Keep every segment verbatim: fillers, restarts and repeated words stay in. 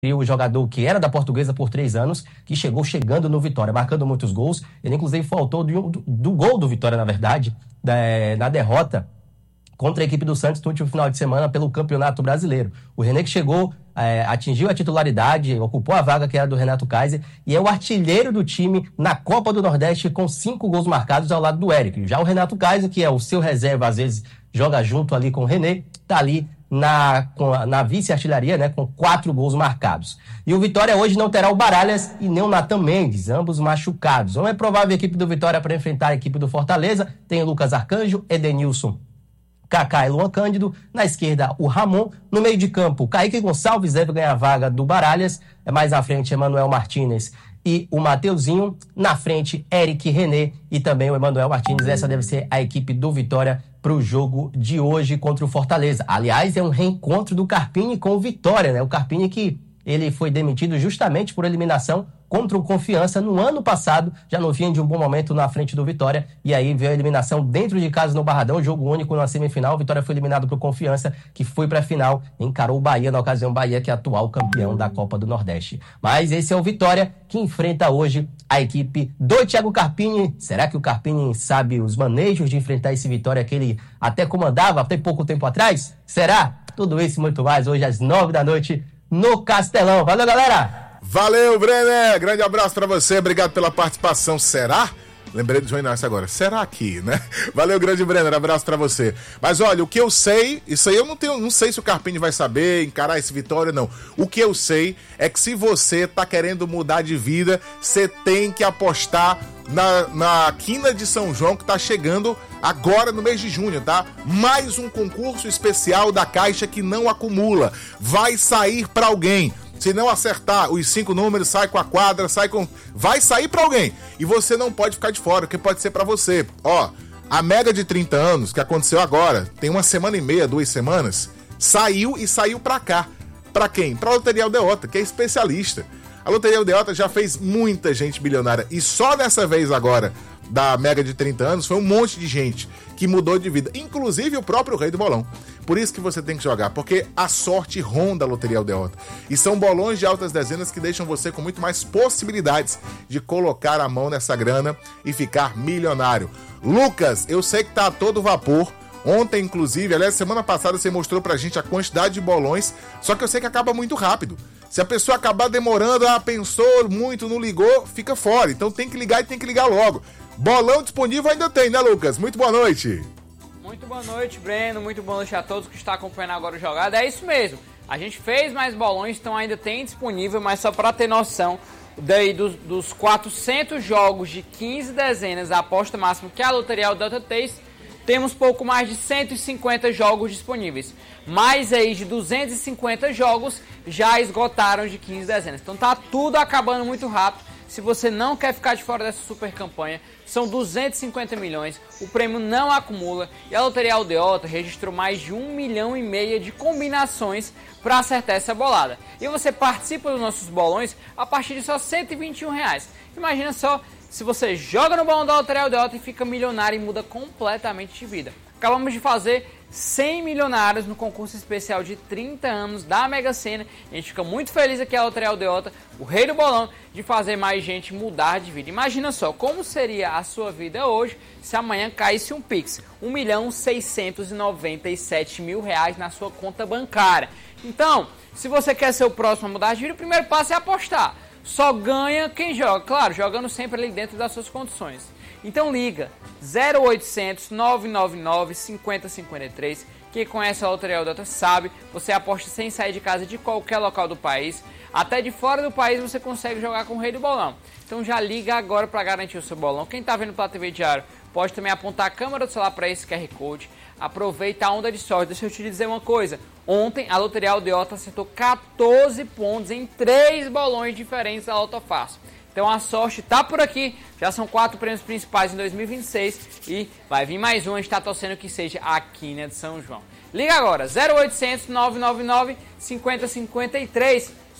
E o jogador que era da Portuguesa por três anos, que chegou chegando no Vitória, marcando muitos gols. Ele, inclusive, faltou do, do, do gol do Vitória, na verdade, da, na derrota contra a equipe do Santos no último final de semana pelo Campeonato Brasileiro. O René que chegou, é, atingiu a titularidade, ocupou a vaga que era do Renato Kaiser e é o artilheiro do time na Copa do Nordeste com cinco gols marcados ao lado do Eric. Já o Renato Kaiser, que é o seu reserva, às vezes joga junto ali com o René, tá ali na, na vice-artilharia, né, com quatro gols marcados. E o Vitória hoje não terá o Baralhas e nem o Nathan Mendes, ambos machucados. Não é provável a equipe do Vitória para enfrentar a equipe do Fortaleza. Tem o Lucas Arcanjo, Edenilson, Kaká e Luan Cândido. Na esquerda, o Ramon. No meio de campo, Kaique Gonçalves deve ganhar a vaga do Baralhas. Mais à frente, Emanuel Martínez e o Mateuzinho. Na frente, Eric René e também o Emanuel Martínez. Essa deve ser a equipe do Vitória para o jogo de hoje contra o Fortaleza. Aliás, é um reencontro do Carpini com o Vitória, né? O Carpini que ele foi demitido justamente por eliminação contra o Confiança no ano passado, já não vinha de um bom momento na frente do Vitória, e aí veio a eliminação dentro de casa no Barradão, jogo único na semifinal. O Vitória foi eliminado para o Confiança, que foi para a final, encarou o Bahia, na ocasião Bahia, que é atual campeão da Copa do Nordeste. Mas esse é o Vitória que enfrenta hoje a equipe do Thiago Carpini. Será que o Carpini sabe os manejos de enfrentar esse Vitória que ele até comandava até pouco tempo atrás? Será? Tudo isso e muito mais hoje às nove da noite no Castelão. Valeu, galera! Valeu, Brenner! Grande abraço pra você, obrigado pela participação. Será? Lembrei do João Inácio agora. Será que, né? Valeu, grande Brenner, abraço pra você. Mas olha, o que eu sei, isso aí eu não tenho, não sei se o Carpini vai saber encarar esse Vitória, não. O que eu sei é que se você tá querendo mudar de vida, você tem que apostar na, na Quina de São João, que tá chegando agora no mês de junho, tá? Mais um concurso especial da Caixa que não acumula. Vai sair pra alguém. Se não acertar os cinco números, sai com a quadra, sai com... vai sair pra alguém. E você não pode ficar de fora, porque pode ser pra você. Ó, a Mega de trinta anos, que aconteceu agora, tem uma semana e meia, duas semanas, saiu e saiu pra cá. Pra quem? Pra Loteria Aldeota, que é especialista. A Loteria Aldeota já fez muita gente milionária. E só dessa vez agora, da Mega de trinta anos, foi um monte de gente que mudou de vida. Inclusive o próprio Rei do Bolão. Por isso que você tem que jogar, porque a sorte ronda a Loteria Aldeota. E são bolões de altas dezenas que deixam você com muito mais possibilidades de colocar a mão nessa grana e ficar milionário. Lucas, eu sei que tá a todo vapor. Ontem, inclusive, aliás, semana passada você mostrou pra gente a quantidade de bolões, só que eu sei que acaba muito rápido. Se a pessoa acabar demorando, ah, pensou muito, não ligou, fica fora. Então tem que ligar e tem que ligar logo. Bolão disponível ainda tem, né, Lucas? Muito boa noite. Muito boa noite, Breno. Muito boa noite a todos que estão acompanhando agora o jogado. É isso mesmo. A gente fez mais bolões, então ainda tem disponível, mas só para ter noção, daí dos, dos quatrocentos jogos de quinze dezenas, a aposta máxima que a Loteria Aldeota tem, temos pouco mais de cento e cinquenta jogos disponíveis. Mais aí de duzentos e cinquenta jogos já esgotaram de quinze dezenas. Então tá tudo acabando muito rápido. Se você não quer ficar de fora dessa super campanha, são duzentos e cinquenta milhões, o prêmio não acumula e a Loteria Aldeota registrou mais de um milhão e meio de combinações para acertar essa bolada. E você participa dos nossos bolões a partir de só cento e vinte e um reais. Imagina só se você joga no bolão da Loteria Aldeota e fica milionário e muda completamente de vida. Acabamos de fazer cem milionários no concurso especial de trinta anos da Mega Sena. A gente fica muito feliz aqui a Loteria Aldeota, o rei do bolão, de fazer mais gente mudar de vida. Imagina só, como seria a sua vida hoje se amanhã caísse um Pix, um milhão seiscentos e noventa e sete mil reais na sua conta bancária. Então, se você quer ser o próximo a mudar de vida, o primeiro passo é apostar. Só ganha quem joga, claro, jogando sempre ali dentro das suas condições. Então liga, zero oitocentos, nove nove nove, cinco zero cinco três. Quem conhece a Loteria Aldeota sabe, você aposta sem sair de casa de qualquer local do país. Até de fora do país você consegue jogar com o Rei do Bolão. Então já liga agora para garantir o seu bolão. Quem está vendo pela T V Diário pode também apontar a câmera do celular para esse Q R Code. Aproveita a onda de sorte. Deixa eu te dizer uma coisa. Ontem a Loteria Aldeota acertou quatorze pontos em três bolões diferentes da Loto Fácil. Então a sorte tá por aqui, já são quatro prêmios principais em dois mil e vinte e seis e vai vir mais um, a gente tá torcendo que seja a Quina de São João. Liga agora, zero oitocentos, nove nove nove, cinco zero cinco três,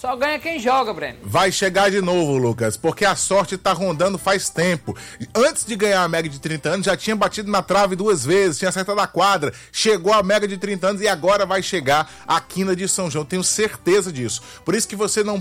Só ganha quem joga, Breno. Vai chegar de novo, Lucas, porque a sorte tá rondando faz tempo. Antes de ganhar a Mega de trinta anos, já tinha batido na trave duas vezes, tinha acertado a quadra, chegou a Mega de trinta anos e agora vai chegar a Quina de São João, tenho certeza disso. Por isso que você não